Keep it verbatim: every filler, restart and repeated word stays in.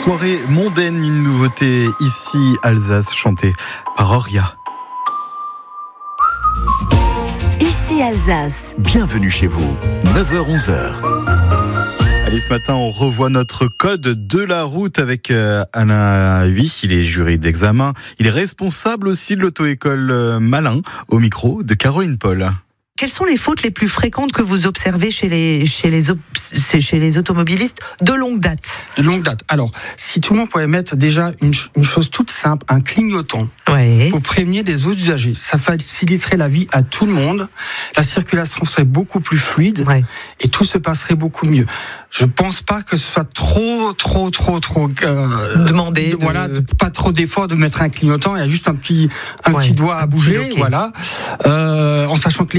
Soirée mondaine, une nouveauté ici, Alsace, chantée par Auria. Ici Alsace. Bienvenue chez vous, neuf heures onze heures. Allez, ce matin, on revoit notre code de la route avec euh, Alain Huy. Il est jury d'examen. Il est responsable aussi de l'auto-école euh, Malin, au micro de Caroline Paul. Quelles sont les fautes les plus fréquentes que vous observez chez les, chez les, op- chez les automobilistes de longue date? De longue date. Alors, si tout le monde pouvait mettre déjà une, une chose toute simple, un clignotant, Ouais. pour prévenir les autres usagers, ça faciliterait la vie à tout le monde, la circulation serait beaucoup plus fluide, Ouais. et tout se passerait beaucoup mieux. Je pense pas que ce soit trop, trop, trop, trop euh, Demandé de, de- voilà, de, pas trop d'efforts de mettre un clignotant. Il y a juste un petit, un Ouais, petit doigt un à petit bouger, loquet. voilà, euh, en sachant que